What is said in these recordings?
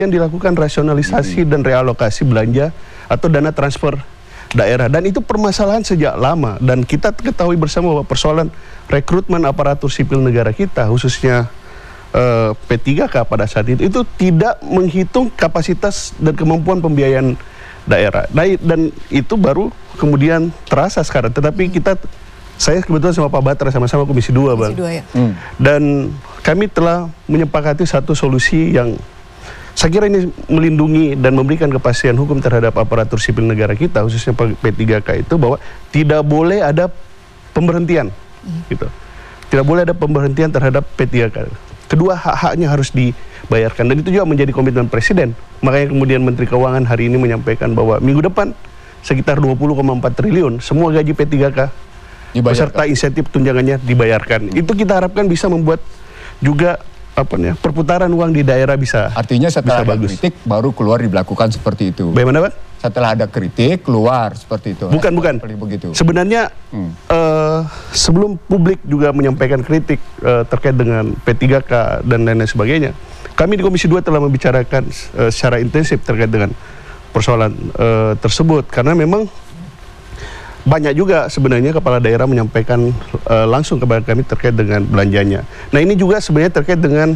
yang dilakukan rasionalisasi dan realokasi belanja atau dana transfer daerah, dan itu permasalahan sejak lama, dan kita ketahui bersama bahwa persoalan rekrutmen aparatur sipil negara kita khususnya P3K pada saat itu tidak menghitung kapasitas dan kemampuan pembiayaan daerah, dan itu baru kemudian terasa sekarang. Tetapi saya kebetulan sama Pak Batra sama-sama Komisi 2, Bang. Ya. Dan kami telah menyepakati satu solusi yang saya kira ini melindungi dan memberikan kepastian hukum terhadap aparatur sipil negara kita, khususnya P3K itu, bahwa tidak boleh ada pemberhentian, gitu. Tidak boleh ada pemberhentian terhadap P3K. Kedua, hak-haknya harus dibayarkan, dan itu juga menjadi komitmen Presiden. Makanya kemudian Menteri Keuangan hari ini menyampaikan bahwa minggu depan sekitar 20,4 triliun semua gaji P3K beserta insentif tunjangannya dibayarkan. Itu kita harapkan bisa membuat juga perputaran uang di daerah bisa. Artinya setelah ada bagus. kritik baru keluar dilakukan seperti itu. Bagaimana, Pak? Setelah ada kritik keluar seperti itu. Bukan. Begitu. Sebenarnya sebelum publik juga menyampaikan kritik terkait dengan P3K dan lain-lain sebagainya, kami di Komisi 2 telah membicarakan secara intensif terkait dengan persoalan tersebut, karena memang banyak juga sebenarnya kepala daerah menyampaikan langsung kepada kami terkait dengan belanjanya. Nah, ini juga sebenarnya terkait dengan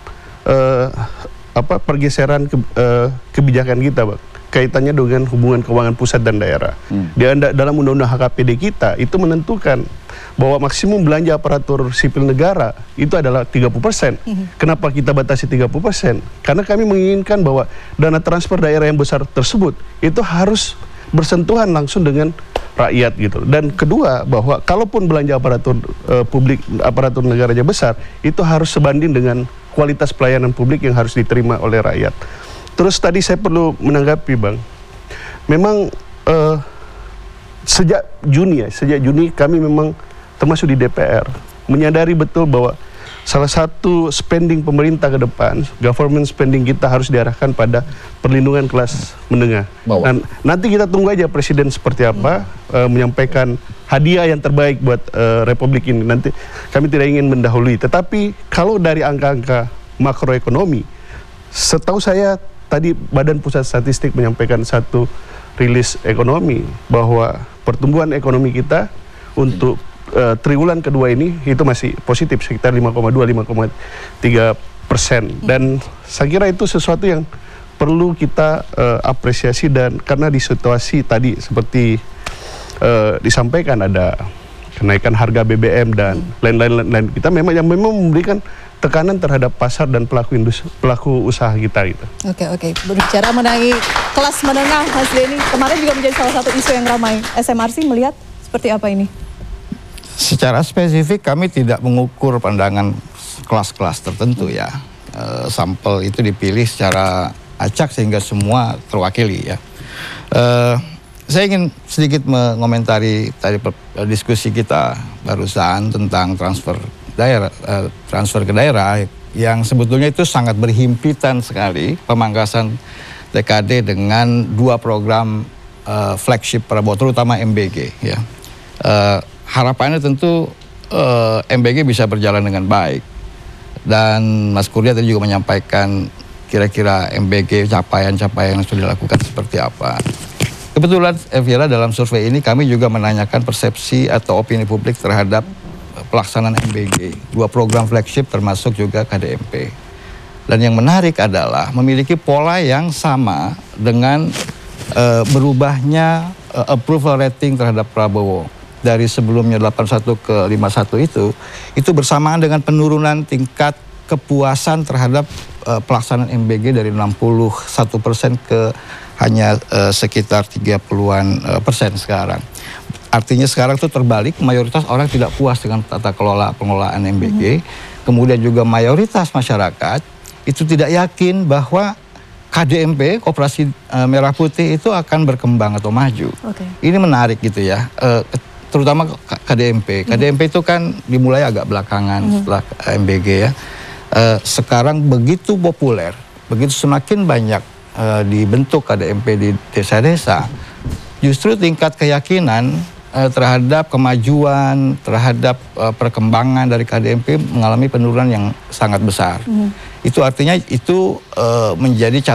pergeseran kebijakan kita, Bang. Kaitannya dengan hubungan keuangan pusat dan daerah. Dalam undang-undang HKPD kita itu menentukan bahwa maksimum belanja aparatur sipil negara itu adalah 30%. Kenapa kita batasi 30%? Karena kami menginginkan bahwa dana transfer daerah yang besar tersebut itu harus bersentuhan langsung dengan rakyat, gitu. Dan kedua, bahwa kalaupun belanja aparatur publik, aparatur negaranya besar, itu harus sebanding dengan kualitas pelayanan publik yang harus diterima oleh rakyat. Terus tadi saya perlu menanggapi, Bang. Memang sejak Juni kami memang termasuk di DPR menyadari betul bahwa salah satu spending pemerintah ke depan, government spending kita harus diarahkan pada perlindungan kelas menengah. Dan nanti kita tunggu aja Presiden seperti apa menyampaikan hadiah yang terbaik buat Republik ini. Nanti kami tidak ingin mendahului. Tetapi kalau dari angka-angka makroekonomi, setahu saya tadi Badan Pusat Statistik menyampaikan satu rilis ekonomi bahwa pertumbuhan ekonomi kita untuk triwulan kedua ini itu masih positif sekitar 5,2-5,3%, dan saya kira itu sesuatu yang perlu kita apresiasi, dan karena di situasi tadi seperti disampaikan ada kenaikan harga BBM dan lain-lain, kita memang memberikan tekanan terhadap pasar dan pelaku usaha kita, gitu. Oke. Berbicara mengenai kelas menengah, Mas Denny, kemarin juga menjadi salah satu isu yang ramai. SMRC melihat seperti apa ini? Secara spesifik kami tidak mengukur pandangan kelas-kelas tertentu ya. Sampel itu dipilih secara acak sehingga semua terwakili ya. Saya ingin sedikit mengomentari tadi diskusi kita barusan tentang transfer ke daerah yang sebetulnya itu sangat berhimpitan sekali, pemangkasan TKD dengan dua program flagship Prabowo, terutama MBG ya. Harapannya tentu MBG bisa berjalan dengan baik, dan Mas Kurnia tadi juga menyampaikan kira-kira MBG capaian-capaian yang sudah dilakukan seperti apa. Kebetulan Elvira, dalam survei ini kami juga menanyakan persepsi atau opini publik terhadap pelaksanaan MBG, dua program flagship termasuk juga KDMP. Dan yang menarik adalah memiliki pola yang sama dengan berubahnya approval rating terhadap Prabowo. Dari sebelumnya 81 ke 51 itu bersamaan dengan penurunan tingkat kepuasan terhadap pelaksanaan MBG dari 61% ke hanya sekitar 30-an persen sekarang. Artinya sekarang itu terbalik, mayoritas orang tidak puas dengan tata kelola pengelolaan MBG. Kemudian juga mayoritas masyarakat itu tidak yakin bahwa KDMP, Koperasi Merah Putih itu akan berkembang atau maju. Ini menarik gitu ya. Terutama KDMP. KDMP itu kan dimulai agak belakangan setelah MBG ya. Sekarang begitu populer, begitu semakin banyak dibentuk KDMP di desa-desa, justru tingkat keyakinan terhadap kemajuan, terhadap perkembangan dari KDMP mengalami penurunan yang sangat besar. Itu artinya itu menjadi catatan